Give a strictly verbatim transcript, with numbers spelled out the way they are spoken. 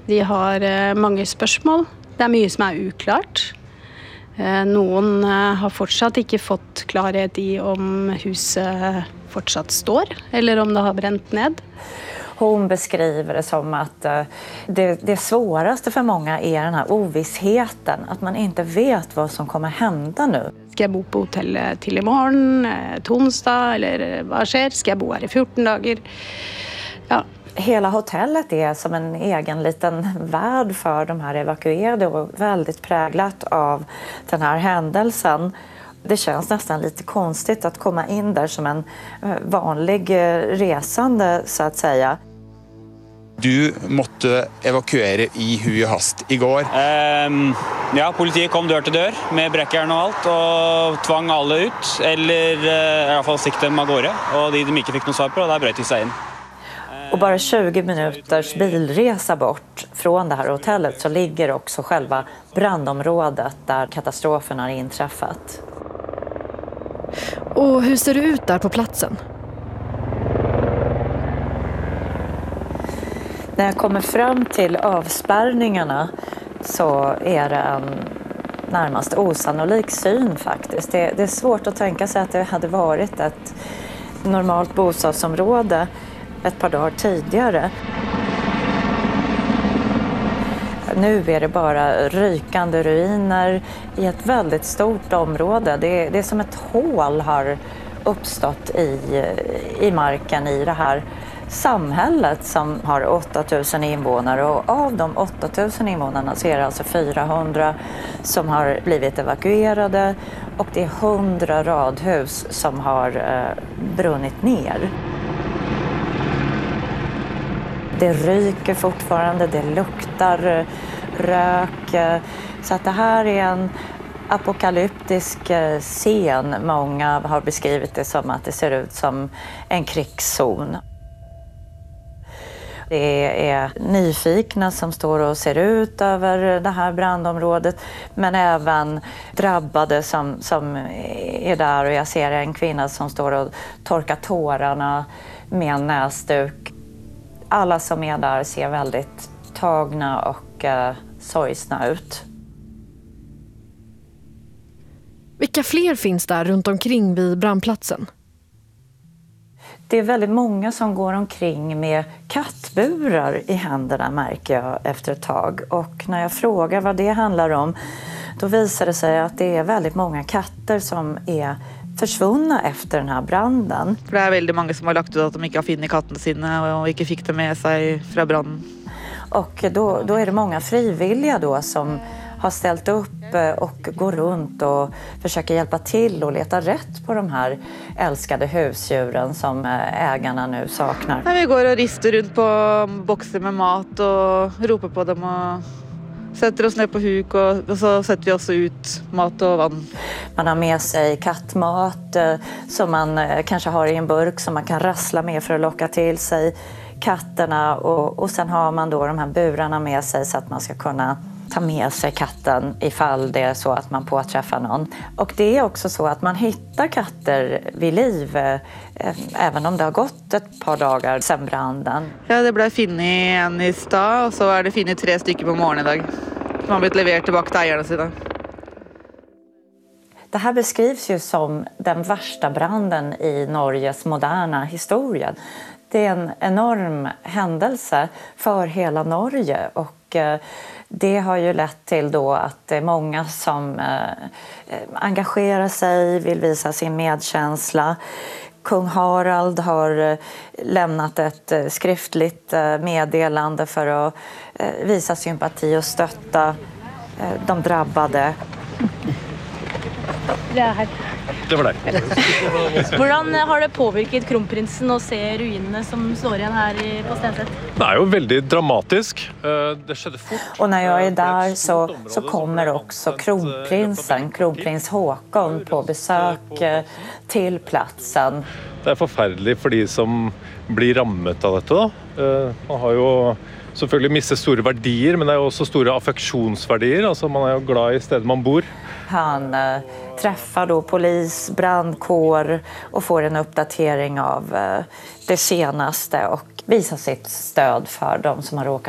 De har eh, många spørsmål. Det är mycket som är oklart. Eh, noen eh, har fortsatt inte fått klarhet i om huset fortsatt står eller om det har bränt ned. Hon beskriver det som att eh, det, det svåraste för många är den här ovissheten. Att man inte vet vad som kommer hända nu. Ska jag bo på hotellet till imorgon, eh, tonsdag eller vad sker? Ska jag bo här i fjorton dagar? Ja. Hela hotellet är som en egen liten värld för de här evakuerade och väldigt präglat av den här händelsen. Det känns nästan lite konstigt att komma in där som en vanlig resande så att säga. Du måste evakuera i hui och hast igår. Um, ja, politiet kom dörr till dörr med brekkjern och allt och tvang alla ut eller uh, i alla fall sikte dem av gårde och de de inte fick något svar på, där bröt de sig in. Och bara tjugo minuters bilresa bort från det här hotellet så ligger också själva brandområdet där katastrofen har inträffat. Och hur ser det ut där på platsen? När jag kommer fram till avspärrningarna så är det en närmast osannolik syn faktiskt. Det, det är svårt att tänka sig att det hade varit ett normalt bostadsområde ett par dagar tidigare. Nu är det bara rykande ruiner i ett väldigt stort område. Det är, det är som ett hål har uppstått i, i marken i det här samhället som har åtta tusen invånare. Och av de åtta tusen invånarna så är det alltså fyrahundra som har blivit evakuerade och det är hundra radhus som har eh, brunnit ner. Det ryker fortfarande, det luktar rök. Så att det här är en apokalyptisk scen. Många har beskrivit det som att det ser ut som en krigszon. Det är nyfikna som står och ser ut över det här brandområdet. Men även drabbade som, som är där. Och jag ser en kvinna som står och torkar tårarna med en näsduk. Alla som är där ser väldigt tagna och eh, sorgsna ut. Vilka fler finns där runt omkring vid brandplatsen? Det är väldigt många som går omkring med kattburar i händerna märker jag efter ett tag. Och när jag frågar vad det handlar om då visar det sig att det är väldigt många katter som är försvunna efter den här branden. För det är väldigt många som har lagt ut att de inte har funnit katterna sina och inte fick det med sig från branden. Och då, då är det många frivilliga då som har ställt upp och går runt och försöker hjälpa till och leta rätt på de här älskade husdjuren som ägarna nu saknar. Nej, vi går och rister runt på boxar med mat och ropar på dem och sätter oss ner på huk och, och så sätter vi oss ut mat och vatten. Man har med sig kattmat eh, som man eh, kanske har i en burk som man kan rassla med för att locka till sig katterna. Och, och sen har man då de här burarna med sig så att man ska kunna ta med sig katten ifall det är så att man påträffar någon. Och det är också så att man hittar katter vid liv eh, även om det har gått ett par dagar sedan branden. Ja, det blev finnig en i stad och så är det finnig tre stycken på morgonen idag. Som har blivit levererat tillbaka till ägarna sina. Det här beskrivs ju som den värsta branden i Norges moderna historia. Det är en enorm händelse för hela Norge och det har ju lett till då att det är många som engagerar sig, vill visa sin medkänsla. Kung Harald har lämnat ett skriftligt meddelande för att visa sympati och stötta de drabbade. Det är här. Det var det. Hvordan har det påverkat kronprinsen att se ruinerna som står igen här på Stenset? Det är ju väldigt dramatiskt. Det skedde fort. Och när jag är där så, så kommer också kronprinsen, kronprins Håkon på besök till platsen. Det är förfärligt för de som blir rammet av detta. Man har ju selvfølgelig mistet stora värdier, men det är också stora affektionsvärdier. Alltså man är ju glad i stället man bor. Han eh, träffar då polis, brandkår och får en uppdatering av eh, det senaste och visar sitt stöd för de som har råkat